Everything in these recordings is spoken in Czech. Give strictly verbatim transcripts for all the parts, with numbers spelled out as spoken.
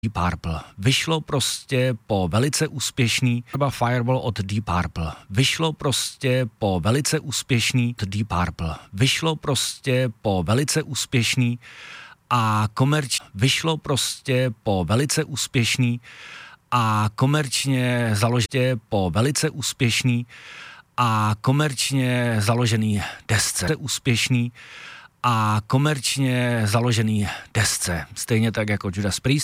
Deep Purple. Vyšlo prostě po velice úspěšný třeba Fireball od Deep Purple. Vyšlo prostě po velice úspěšný Deep Purple. Vyšlo prostě po velice úspěšný a komerč vyšlo prostě po velice úspěšný a komerčně založitě po velice úspěšný a komerčně založený desce. Úspěšný a komerčně založený desce. Stejně tak jako Judas Priest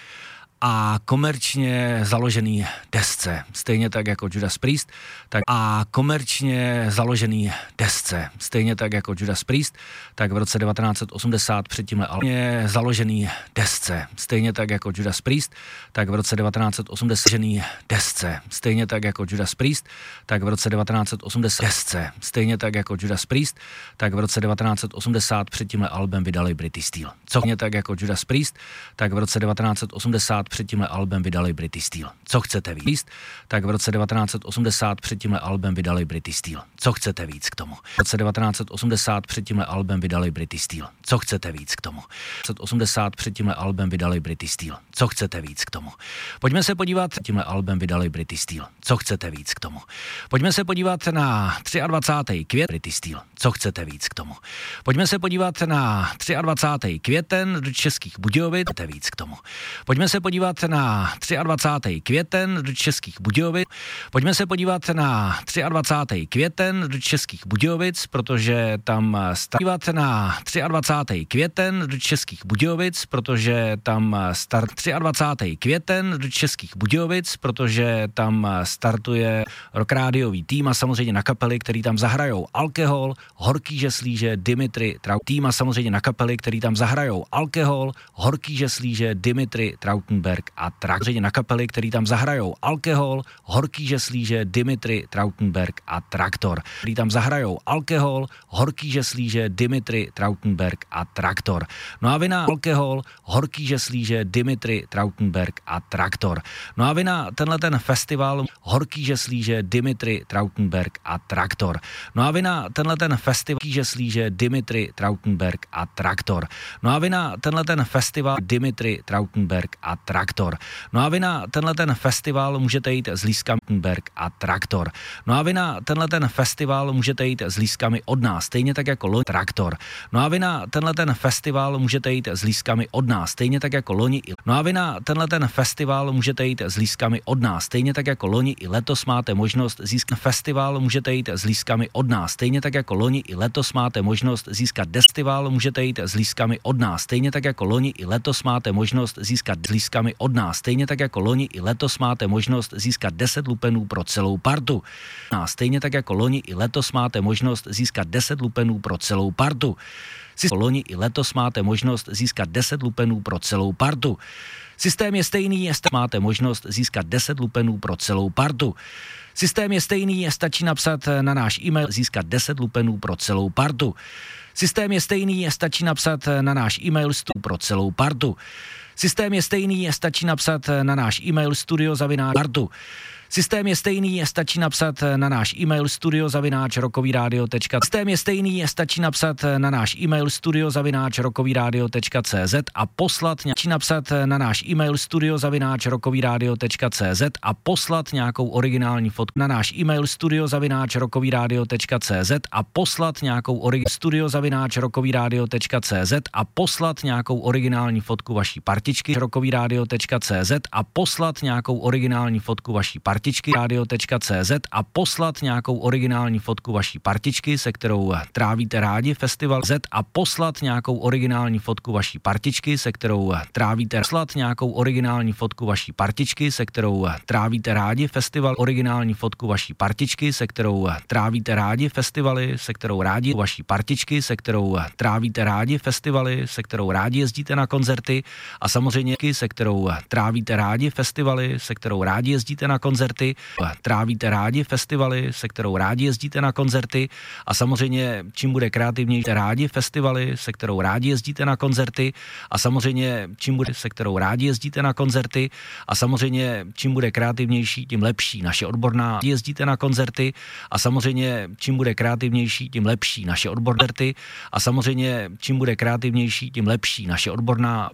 a komerčně založený desce. Stejně tak jako Judas Priest tak a komerčně založený desce. Stejně tak jako Judas Priest, tak v roce devatenáct set osmdesát před tímhle albumem založený desce. Stejně tak jako Judas Priest, tak v roce devatenáct set osmdesát založený desce. Stejně tak jako Judas Priest, tak v roce devatenáct set osmdesát desce. Stejně tak jako Judas Priest, tak v roce devatenáct set osmdesát před tímhle albumem vydali British Steel. Co stejně tak jako Judas Priest, tak v roce devatenáct set osmdesát před tímhle albumem vydali British Steel. Co chcete víc? Tak v roce devatenáct set osmdesát před tímhle albumem vydali British Steel. Co chcete víc k tomu? V roce devatenáct set osmdesát před tímhle albumem vydali British Steel. Co chcete víc k tomu? V roce osmdesát před tímhle albumem vydali British Steel. Co chcete víc k tomu? Pojďme se podívat, tímhle albumem vydali British Steel. Co chcete víc k tomu? Pojďme se podívat na dvacátého třetího května British Steel. Co chcete víc k tomu? Pojďme se podívat na dvacátého třetího květen do Českých Budějovic. Chcete víc k tomu? Pojďme se podívat na dvacátého třetího květen do Českých Budějovic. Pojďme se podívat na dvacátého třetího květen do Českých Budějovic, protože tam startovat na dvacátého třetího květen do Českých Budějovic, protože tam start dvacátého třetího květen do Českých Budějovic, protože tam startuje rockrádiový tým a samozřejmě na kapely, který tam zahrajou Alkohol, Horký žeslíže, Dimitri Trau. Tým a samozřejmě na kapely, který tam zahrajou Alkohol, Horký žeslíže, Dimitri Trautenberg a Trak. Samozřejmě na kapely, který tam zahrajou Alkohol, Horký žeslíže, Dimitri Trautenberg a Traktor. Který tam zahrajou Alkohol, Horký žeslíže, Dimitri Trautenberg a Traktor. No a vy na Alkohol, Horký žeslíže, Dimitri Trautenberg a Traktor. No a vy na tenhle ten festival Horký žeslíže, Dimitri Trautenberg a Traktor. No a vy na tenhle ten festival žeslíže, Dimitri Trautenberg a Traktor. No a vy na tenhle ten festival Dimitri Trautenberg a Traktor. No a vy na tenhle ten festival můžete jít s lístkami Berg a Traktor. No a vy na tenhle ten festival můžete jít s lístkami od nás, stejně tak jako loni Traktor. No a vy na tenhle ten festival můžete jít s lístkami od nás, stejně tak jako loni. No a vy na tenhle ten festival můžete jít s lístkami od nás, stejně tak jako loni i letos máte možnost získat festival, můžete jít s lístkami od nás, stejně tak jako loni i letos máte možnost získat festival, můžete jít s lístkami od nás, stejně tak jako loni i letos máte možnost získat s lístkami od nás, stejně tak jako loni i letos máte možnost získat deset lupenů pro celou partu. A stejně tak jako loni i letos máte možnost získat deset lupenů pro celou partu. Loni i letos máte možnost získat deset lupenů pro celou partu. Systém je stejný, jestli máte možnost získat deset lupenů pro celou partu. Systém je stejný, stačí napsat na náš e-mail získat deset lupenů pro celou partu. Systém je stejný, stačí napsat na náš e-mail pro celou partu. Systém je stejný, stačí napsat na náš e-mail studio zavináč partu. Systém je stejný, stačí napsat na náš e-mail studio zavináč rokový rádio tečka cé zet. Systém je stejný, stačí napsat na náš e-mail studio zavináč rokový rádio tečka cé zet a poslat stačí napsat na náš e-mail studio zavináč rokový rádio tečka cé zet a poslat nějakou originální fotku na náš e-mail studio zavináč rokový rádio tečka cé zet a poslat nějakou originální studio zavináč rokový rádio tečka cé zet a poslat nějakou originální fotku vaší partičky rokový rádio tečka cé zet a poslat nějakou originální fotku vaší partičky rádio tečka cé zet a poslat nějakou originální fotku vaší partičky, se kterou trávíte rádi festival Z a poslat nějakou originální fotku vaší partičky, se kterou trávíte poslat nějakou originální fotku vaší partičky, se kterou trávíte rádi festival originální fotku vaší partičky, se kterou trávíte rádi festivaly, se kterou rádi vaší partičky, se kterou trávíte rádi festivaly, se kterou rádi jezdíte na koncerty a samozřejmě se kterou trávíte rádi festivaly, se kterou rádi jezdíte na koncerty trávíte rádi festivaly, se kterou rádi jezdíte na koncerty a samozřejmě čím bude kreativnější rádi festivaly, se kterou rádi jezdíte na koncerty a samozřejmě čím bude se kterou rádi jezdíte na koncerty a samozřejmě čím bude kreativnější, tím lepší naše odborná jezdíte na koncerty a samozřejmě čím bude kreativnější, tím lepší naše odborné a samozřejmě čím bude kreativnější, tím lepší naše odborná